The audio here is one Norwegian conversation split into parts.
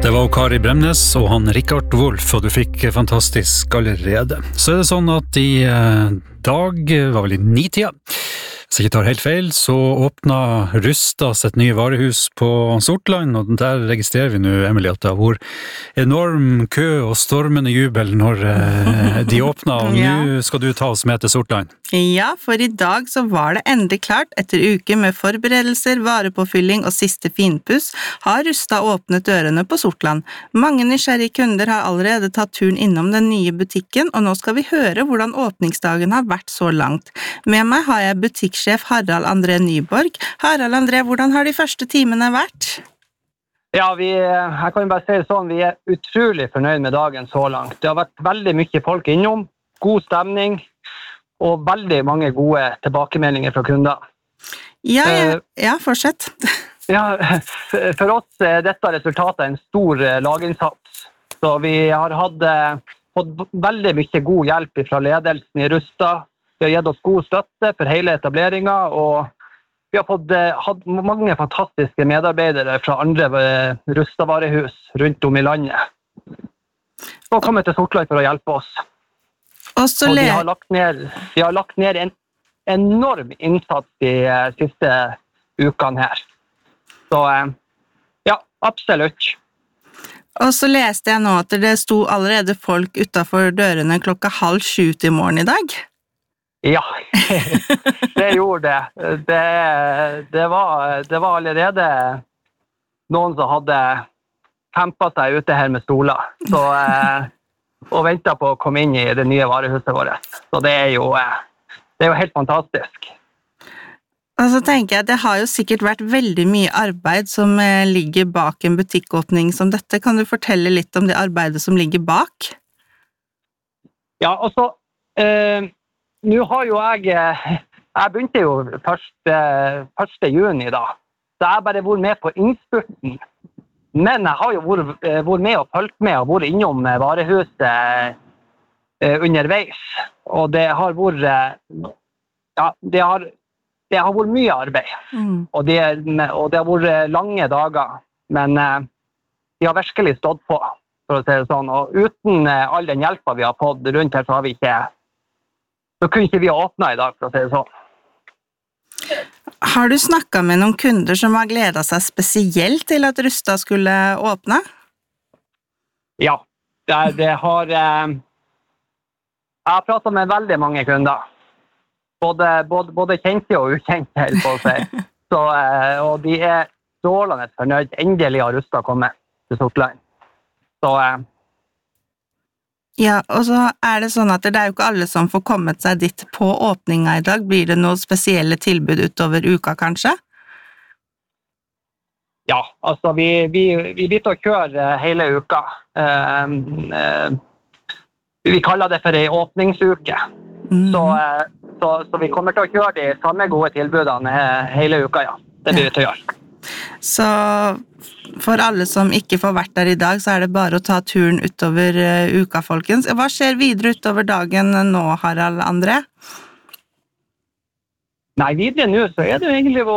Det var Kari Bremnes og han Rikard Wolff, og du fikk fantastisk allerede. Så det sånn at i dag, var vel i 9-tida, hvis jeg ikke tar helt feil, så åpnet Rusta sitt nye varehus på Sortland, og der registrerer vi nå, Emily, at det har vært enorm kø og stormende jubel når de åpnet, og nå skal du ta oss med til Sortland. Ja, for i dag så var det endelig klart. Etter uker med forberedelser, varepåfylling og siste finpuss, har Rusta åpnet dørene på Sortland. Mange nysgjerrige kunder har allerede tatt turen innom den nye butikken, og nå skal vi høre hvordan åpningsdagen har vært så langt. Med meg har jeg butikksjef Harald André Nyborg. Harald André, hvordan har de første timene vært? Ja, jeg kan bare si det sånn, vi er utrolig fornøyd med dagen så langt. Det har vært veldig mye folk innom, god stemning, og veldig mange gode tilbakemeldinger fra kunder. Ja, fortsett. Ja, for oss er dette resultatet en stor laginnsats. Så vi har fått veldig mye god hjelp fra ledelsen i Rusta. Vi har gitt oss god støtte for hele etableringen, og vi har hatt mange fantastiske medarbeidere fra andre Rusta-varehus rundt om i landet. Og kommet til Sortland for å hjelpe oss. Og de har lagt ned en enorm innsats de siste ukene her. Så ja, absolutt. Og så leste jeg nå at det sto allerede folk utenfor dørene 6:30 til morgen i dag. Ja, det gjorde det. Det var allerede noen som hadde kjempet seg ute her med stoler. Så og ventet på å komme inn i det nye varehuset vårt. Så det er jo helt fantastisk. Og så tenker jeg at det har jo sikkert vært veldig mye arbeid som ligger bak en butikkåpning som dette. Kan du fortelle litt om det arbeidet som ligger bak? Ja, altså, nå har jo jeg begynte jo 1. juni da, så jeg bare vært med på innspurten. Men jeg har jo vært med og fulgt med og vært innom varehuset underveis. Og det har vært, ja, det har vært mye arbeid. Og det har vært lange dager. Men de har virkelig stått på, for å si det sånn. Og uten all den hjelpen vi har fått rundt her, så kunne ikke vi ha åpnet i dag, for å si det sånn. Har du snakket med noen kunder som har gledet seg spesielt til at Rusta skulle åpne? Ja, jeg har pratet med veldig mange kunder. Både kjente og ukjente, helt på å si. Og de er strålende fornøyd. Endelig har Rusta kommet til Sortland. Ja, og så er det sånn at det er jo ikke alle som får kommet seg dit på åpninga i dag. Blir det noen spesielle tilbud utover uka, kanskje? Ja, altså vi blir til å kjøre hele uka. Vi kaller det for en åpningsuke. Så vi kommer til å kjøre de samme gode tilbudene hele uka, ja. Det blir vi til å gjøre. Så for alle som ikke får vært der i dag, så er det bare å ta turen utover uka, folkens. Hva skjer videre utover dagen nå, Harald André? Nei, videre nå så er det jo egentlig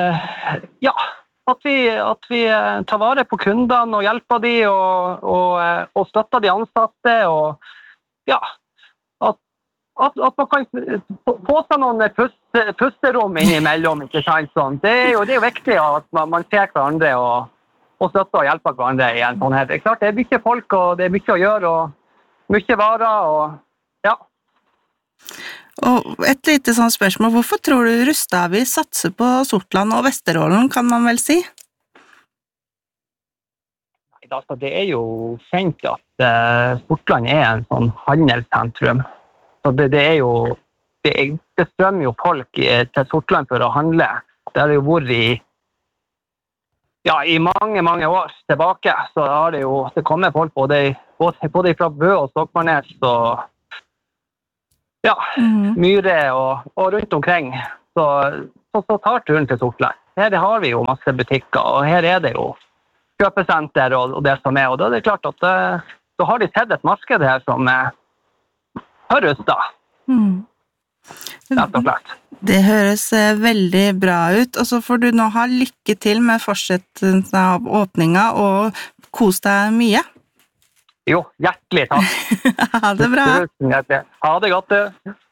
at vi tar vare på kundene og hjelper de og støtter de ansatte, og ja, at man kan få seg noen pusterom innimellom, ikke sant sånn. Det er jo viktig at man ser hverandre og støtter og hjelper hverandre i en sånn her. Det er klart, det er mye folk, og det er mye å gjøre, og mye varer, og ja. Og et lite sånn spørsmål, hvorfor tror du Rusta vil satse på Sortland og Vesterålen, kan man vel si? Det er jo kjent at Sortland er en sånn handelssentrum. Så det er jo, det strømmer jo folk til Sortland for å handle. Det har jo vært i mange år tilbake, så har det kommet folk både fra Bø og Stokmarknes og ja, Myre og rundt omkring. Så tar turen til Sortland. Her har vi jo masse butikker, og her er det jo kjøpesenter og det som er. Og da er det klart at så har de sett et marked her som har Rusta. Rett og slett. Det høres veldig bra ut, og så får du nå ha lykke til med fortsettelsen av åpninga, og kos deg mye. Jo, hjertelig takk. Ha det bra. Ha det godt, du.